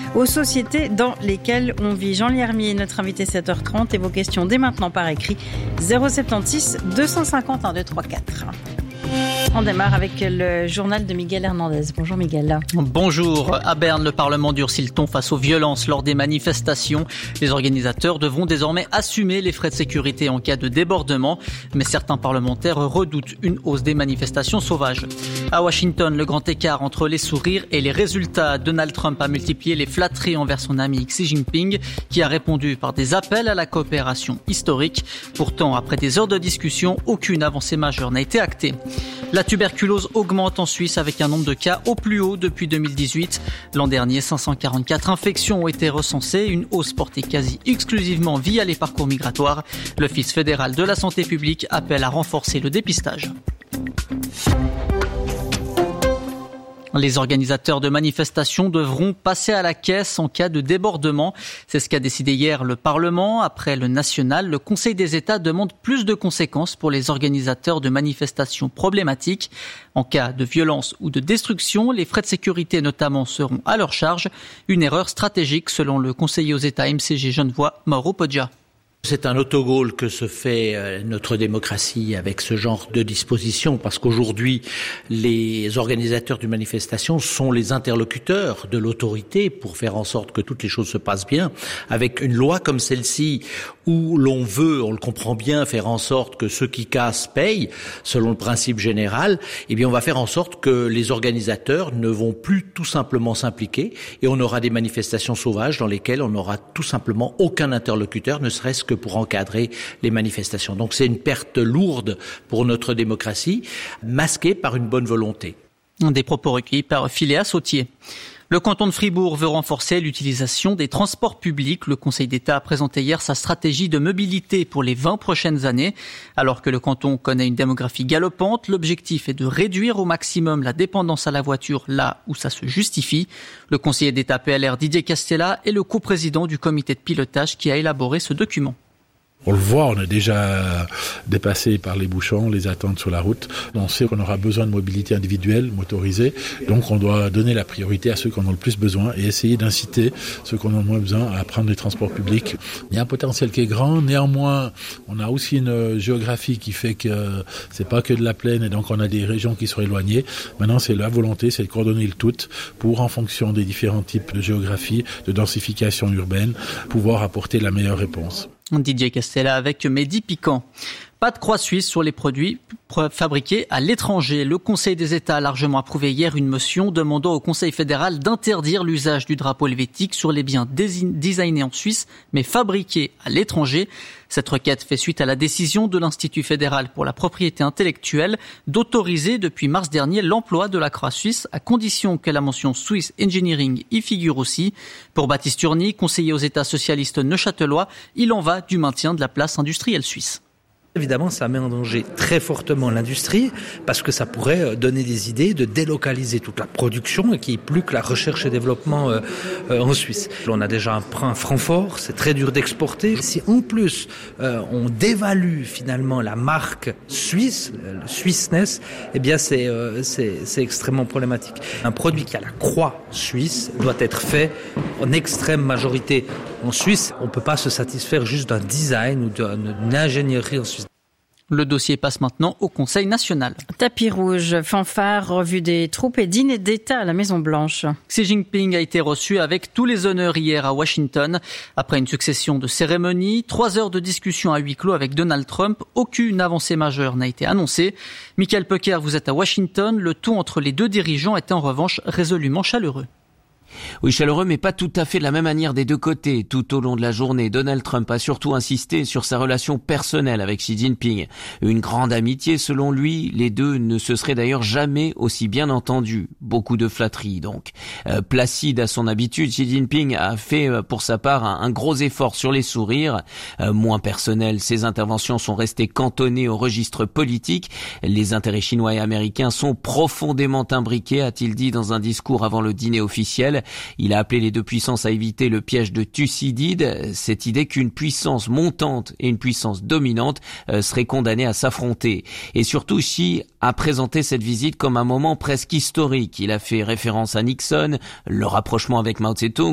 aux sociétés dans lesquelles on vit. Jean Liermier, notre invité 7h30, et vos questions dès maintenant par écrit 076 250 1234. On démarre avec le journal de Miguel Hernandez. Bonjour Miguel. Bonjour. À Berne, le Parlement durcit le ton face aux violences lors des manifestations. Les organisateurs devront désormais assumer les frais de sécurité en cas de débordement. Mais certains parlementaires redoutent une hausse des manifestations sauvages. À Washington, le grand écart entre les sourires et les résultats. Donald Trump a multiplié les flatteries envers son ami Xi Jinping, qui a répondu par des appels à la coopération historique. Pourtant, après des heures de discussion, aucune avancée majeure n'a été actée. La tuberculose augmente en Suisse avec un nombre de cas au plus haut depuis 2018. L'an dernier, 544 infections ont été recensées, une hausse portée quasi exclusivement via les parcours migratoires. L'Office fédéral de la santé publique appelle à renforcer le dépistage. Les organisateurs de manifestations devront passer à la caisse en cas de débordement. C'est ce qu'a décidé hier le Parlement. Après le national, le Conseil des États demande plus de conséquences pour les organisateurs de manifestations problématiques. En cas de violence ou de destruction, les frais de sécurité notamment seront à leur charge. Une erreur stratégique selon le conseiller aux États MCG Genevois, Mauro Poggia. C'est un autogol que se fait notre démocratie avec ce genre de dispositions, parce qu'aujourd'hui, les organisateurs d'une manifestation sont les interlocuteurs de l'autorité pour faire en sorte que toutes les choses se passent bien. Avec une loi comme celle-ci, où l'on veut, on le comprend bien, faire en sorte que ceux qui cassent payent, selon le principe général, eh bien on va faire en sorte que les organisateurs ne vont plus tout simplement s'impliquer, et on aura des manifestations sauvages dans lesquelles on n'aura tout simplement aucun interlocuteur, ne serait-ce que pour encadrer les manifestations. Donc c'est une perte lourde pour notre démocratie, masquée par une bonne volonté. Des propos recueillis par Philéa Sautier. Le canton de Fribourg veut renforcer l'utilisation des transports publics. Le Conseil d'État a présenté hier sa stratégie de mobilité pour les 20 prochaines années. Alors que le canton connaît une démographie galopante, l'objectif est de réduire au maximum la dépendance à la voiture là où ça se justifie. Le conseiller d'État PLR Didier Castella est le coprésident du comité de pilotage qui a élaboré ce document. On le voit, on est déjà dépassé par les bouchons, les attentes sur la route. On sait qu'on aura besoin de mobilité individuelle, motorisée. Donc on doit donner la priorité à ceux qui en ont le plus besoin et essayer d'inciter ceux qui en ont le moins besoin à prendre les transports publics. Il y a un potentiel qui est grand. Néanmoins, on a aussi une géographie qui fait que c'est pas que de la plaine et donc on a des régions qui sont éloignées. Maintenant, c'est la volonté, c'est de coordonner le tout pour, en fonction des différents types de géographie, de densification urbaine, pouvoir apporter la meilleure réponse. Didier Castella avec Mehdi Piquant. Pas de croix suisse sur les produits fabriqués à l'étranger. Le Conseil des États a largement approuvé hier une motion demandant au Conseil fédéral d'interdire l'usage du drapeau helvétique sur les biens designés en Suisse mais fabriqués à l'étranger. Cette requête fait suite à la décision de l'Institut fédéral pour la propriété intellectuelle d'autoriser depuis mars dernier l'emploi de la croix suisse à condition que la mention Swiss Engineering y figure aussi. Pour Baptiste Urny, conseiller aux États socialistes neuchâtelois, il en va du maintien de la place industrielle suisse. Évidemment, ça met en danger très fortement l'industrie parce que ça pourrait donner des idées de délocaliser toute la production et qu'il n'y ait plus que la recherche et développement en Suisse. On a déjà un franc fort, c'est très dur d'exporter. Si en plus on dévalue finalement la marque suisse, le Swissness, eh bien c'est extrêmement problématique. Un produit qui a la croix suisse doit être fait en extrême majorité en Suisse. On ne peut pas se satisfaire juste d'un design ou d'une ingénierie en Suisse. Le dossier passe maintenant au Conseil national. Tapis rouge, fanfare, revue des troupes et dîner d'État à la Maison-Blanche. Xi Jinping a été reçu avec tous les honneurs hier à Washington. Après une succession de cérémonies, 3 heures de discussion à huis clos avec Donald Trump, aucune avancée majeure n'a été annoncée. Michael Pecker, vous êtes à Washington. Le ton entre les deux dirigeants était en revanche résolument chaleureux. Oui, chaleureux, mais pas tout à fait de la même manière des deux côtés. Tout au long de la journée, Donald Trump a surtout insisté sur sa relation personnelle avec Xi Jinping. Une grande amitié, selon lui. Les deux ne se seraient d'ailleurs jamais aussi bien entendus. Beaucoup de flatteries, donc. Placide à son habitude, Xi Jinping a fait pour sa part un gros effort sur les sourires. Moins personnel, ses interventions sont restées cantonnées au registre politique. Les intérêts chinois et américains sont profondément imbriqués, a-t-il dit dans un discours avant le dîner officiel. Il a appelé les deux puissances à éviter le piège de Thucydide, cette idée qu'une puissance montante et une puissance dominante seraient condamnées à s'affronter. Et surtout, Xi a présenté cette visite comme un moment presque historique. Il a fait référence à Nixon, le rapprochement avec Mao Tse-tung